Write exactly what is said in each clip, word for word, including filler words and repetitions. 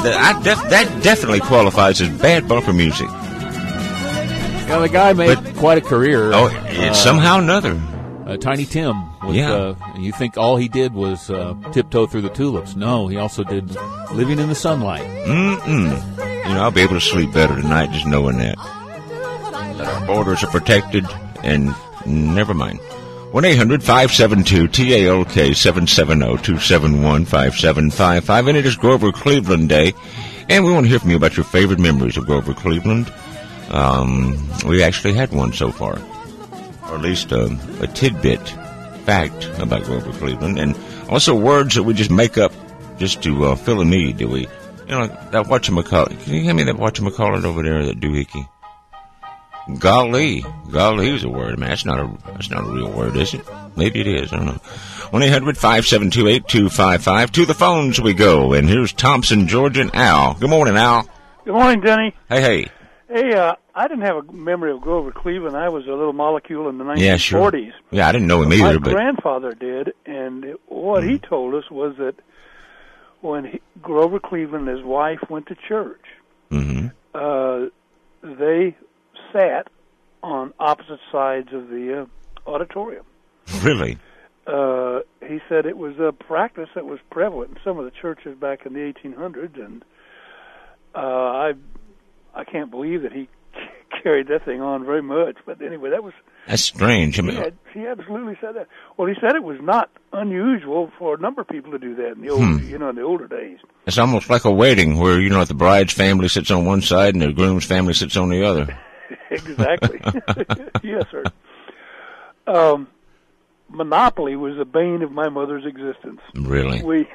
that, I def, that definitely qualifies as bad bumper music. Yeah, the guy made but, quite a career. Oh, it's uh, somehow another. Uh, Tiny Tim. With, yeah. Uh, you think all he did was uh, tiptoe through the tulips. No, he also did Living in the Sunlight. Mm-mm. You know, I'll be able to sleep better tonight just knowing that. That our borders are protected, and never mind. one eight hundred five seven two T A L K seven seven zero two seven one five seven five five. And it is Grover Cleveland Day, and we want to hear from you about your favorite memories of Grover Cleveland. Um, we actually had one so far, or at least um, a tidbit fact about Grover Cleveland, and also words that we just make up just to uh, fill a need. Do we? You know, that whatchamacallit. Can you hand me that whatchamacallit over there, that doohickey? Golly, golly is a word. Man, that's not a that's not a real word, is it? Maybe it is. I don't know. one eight hundred five seven two eight two five five. To the phones we go, and here's Thompson, Georgia, and Al. Good morning, Al. Good morning, Denny. Hey, hey. Hey, uh, I didn't have a memory of Grover Cleveland. I was a little molecule in the nineteen forties. Yeah, sure. Yeah, I didn't know him either. My but... grandfather did, and it, what mm. he told us was that when he, Grover Cleveland and his wife went to church, mm-hmm. uh, they sat on opposite sides of the uh, auditorium. Really? Uh, he said it was a practice that was prevalent in some of the churches back in the eighteen hundreds, and uh, I I can't believe that he carried that thing on very much. But anyway, that was... That's strange. I mean, he, had, he absolutely said that. Well, he said it was not unusual for a number of people to do that in the old, hmm. you know, in the older days. It's almost like a wedding where, you know, the bride's family sits on one side and the groom's family sits on the other. Exactly. Yes, sir. Um, Monopoly was the bane of my mother's existence. Really? We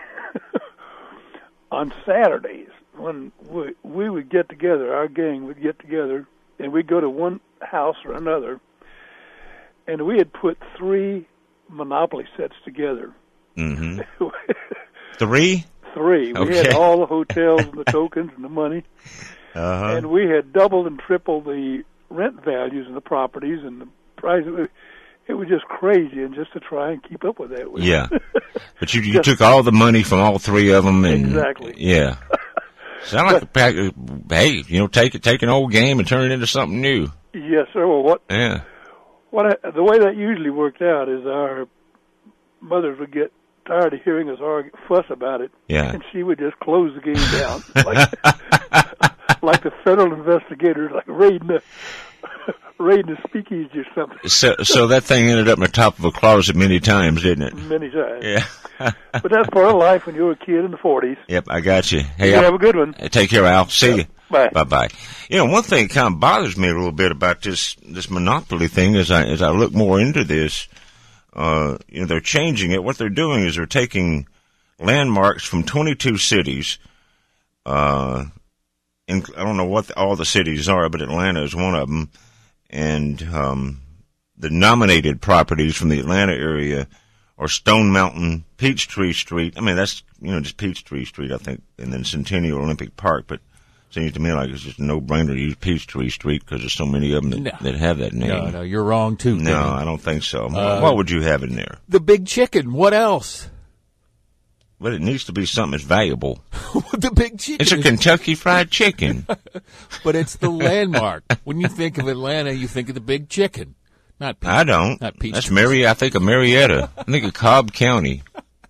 on Saturdays, when we, we would get together, our gang would get together, and we'd go to one house or another, and we had put three Monopoly sets together. Mm-hmm. Three? Three. We okay. had all the hotels and the tokens and the money, uh-huh. and we had doubled and tripled the rent values of the properties and the price. It was just crazy, and just to try and keep up with that. Yeah, but you you just, took all the money from all three of them, and exactly. Yeah, sound like but, a, hey, you know, take it, take an old game and turn it into something new. Yes, sir. Well, what? Yeah. What I, the way that usually worked out is our mothers would get tired of hearing us argue, fuss about it, yeah, and she would just close the game down, like, like the federal investigators, like raiding the. raiding a speakeasy or something. So, so that thing ended up in the top of a closet many times, didn't it? Many times. Yeah. But that's part of life when you were a kid in the forties. Yep, I got you. Hey, you have a good one. Take care, Al. See yep. you. Bye. Bye-bye. You know, one thing that kind of bothers me a little bit about this this Monopoly thing as I as I look more into this, uh, you know, they're changing it. What they're doing is they're taking landmarks from twenty-two cities. Uh, in, I don't know what the, all the cities are, but Atlanta is one of them. And um, the nominated properties from the Atlanta area are Stone Mountain, Peachtree Street. I mean, that's, you know, just Peachtree Street, I think, and then Centennial Olympic Park. But it seems to me like it's just a no-brainer to use Peachtree Street because there's so many of them that, no. that have that name. No, no, you're wrong, too. No, Kenny. I don't think so. Uh, what would you have in there? The Big Chicken. What else? But it needs to be something that's valuable. The Big Chicken. It's a Kentucky Fried Chicken. But it's the landmark. When you think of Atlanta, you think of the Big Chicken. Not Peach, I don't. Not Peach. That's Mary. I think of Marietta. I think of Cobb County.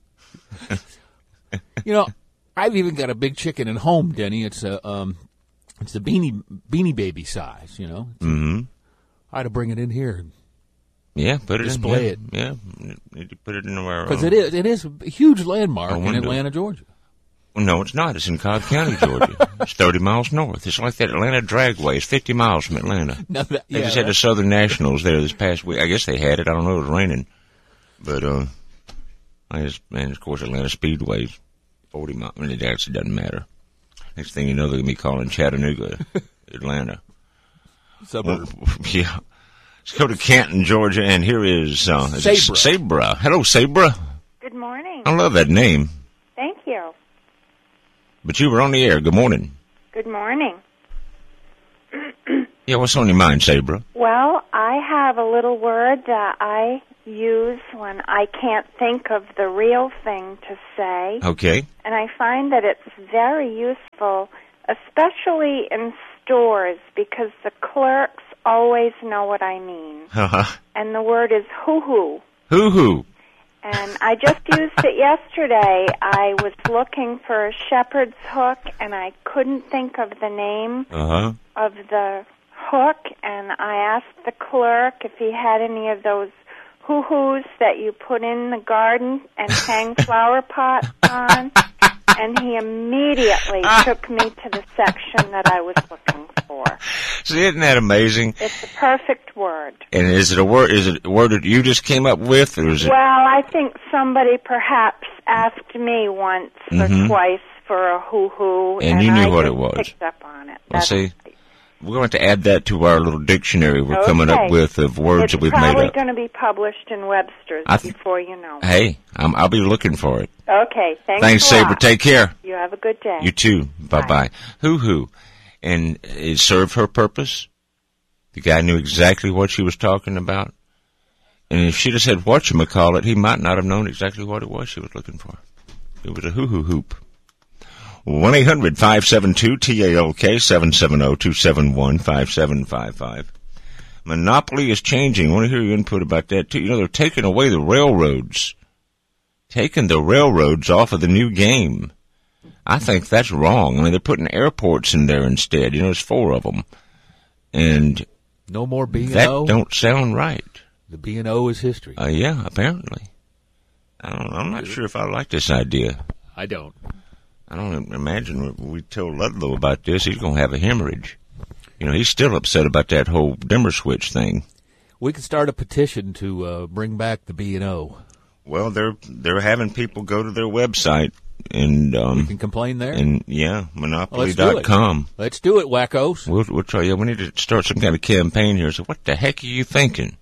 You know, I've even got a Big Chicken at home, Denny. It's a um, it's the Beanie Beanie Baby size. You know. Mm-hmm. I had to bring it in here. Yeah, put it display in. Yeah, it. Yeah, need to put it in our because it is it is a huge landmark in window. Atlanta, Georgia. Well, no, it's not. It's in Cobb County, Georgia. It's thirty miles north. It's like that Atlanta Dragway. It's fifty miles from Atlanta. No, that, they yeah, just had the Southern Nationals there this past week. I guess they had it. I don't know. It was raining, but uh, I just man, of course, Atlanta Speedway's forty miles. I mean, it actually doesn't matter. Next thing you know, they're gonna be calling Chattanooga, Atlanta. Suburb. Well, yeah. Let's go to Canton, Georgia, and here is, uh, is Sabra. Sabra. Hello, Sabra. Good morning. I love that name. Thank you. But you were on the air. Good morning. Good morning. Yeah, what's on your mind, Sabra? Well, I have a little word that I use when I can't think of the real thing to say. Okay. And I find that it's very useful, especially in stores, because the clerks always know what I mean. Uh-huh. And the word is hoo-hoo. Hoo-hoo. And I just used it yesterday. I was looking for a shepherd's hook, and I couldn't think of the name Uh-huh. of the hook, and I asked the clerk if he had any of those hoo-hoos that you put in the garden and hang flower pots on, and he immediately took me to the section that I was looking for. See, isn't that amazing? It's a perfect word. And is it a word? Is it a word that you just came up with, or is it? Well, I think somebody perhaps asked me once Mhm. or twice for a hoo-hoo, And and you knew I what just it was. picked up on it. Well, That's see, right. we're going to add that to our little dictionary we're coming Okay. up with of words It's that we've made probably up. going to be published in Webster's I th- before you know it. Hey, I'm, I'll be looking for it. Okay, thanks Thanks, a Saber. lot. Take care. You have a good day. You too. Bye Bye. bye. Hoo hoo. And it served her purpose. The guy knew exactly what she was talking about. And if she'd have said whatchamacallit, he might not have known exactly what it was she was looking for. It was a hoo hoo hoop. one eight hundred five seven two T A L K seven seven zero two seven one five seven five five. Monopoly is changing. I want to hear your input about that too. You know, they're taking away the railroads. Taking the railroads off of the new game. I think that's wrong. I mean, they're putting airports in there instead. You know, there's four of them. And No more B and that O. don't sound right. The B and O is history. Uh, yeah, apparently. I don't, I'm not sure if I like this idea. I don't. I don't imagine we told Ludlow about this. He's going to have a hemorrhage. You know, he's still upset about that whole dimmer switch thing. We could start a petition to uh, bring back the B and O. Well, they're they're having people go to their website and um You can complain there. and yeah, Well, monopoly let's do dot it. com. Let's do it, wackos. We'll we'll try. Yeah, we need to start some kind of campaign here. So, what the heck are you thinking?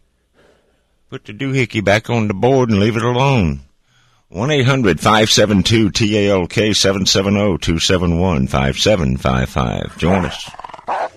Put the doohickey back on the board and leave it alone. One eight hundred five seven two T A L K seven seven zero two seven one five seven five five. Join us.